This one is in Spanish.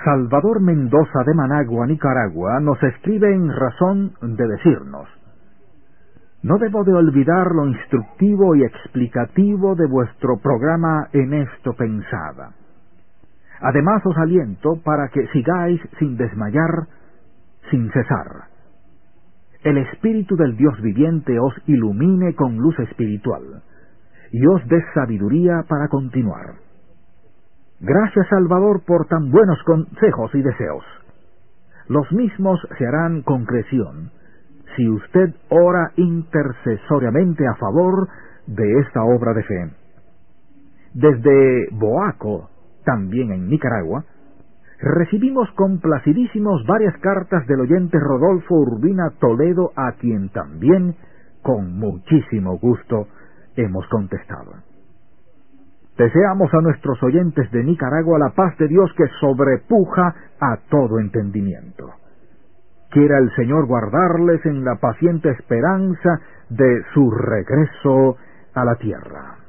Salvador Mendoza de Managua, Nicaragua, nos escribe en razón de decirnos: no debo de olvidar lo instructivo y explicativo de vuestro programa En esto pensaba. Además os aliento para que sigáis sin desmayar, sin cesar. El Espíritu del Dios viviente os ilumine con luz espiritual y os dé sabiduría para continuar. Gracias, Salvador, por tan buenos consejos y deseos. Los mismos se harán concreción si usted ora intercesoriamente a favor de esta obra de fe. Desde Boaco, también en Nicaragua, recibimos complacidísimos varias cartas del oyente Rodolfo Urbina Toledo, a quien también, con muchísimo gusto, hemos contestado. Deseamos a nuestros oyentes de Nicaragua la paz de Dios que sobrepuja a todo entendimiento. Quiera el Señor guardarles en la paciente esperanza de su regreso a la tierra.